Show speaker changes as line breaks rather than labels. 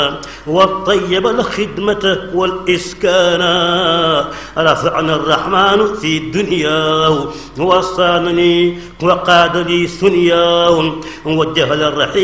وطيب الخدمة والإسكان. رفعنا الرحمن في الدنيا وصانني وقاد لي ثنيا وجه للرحيم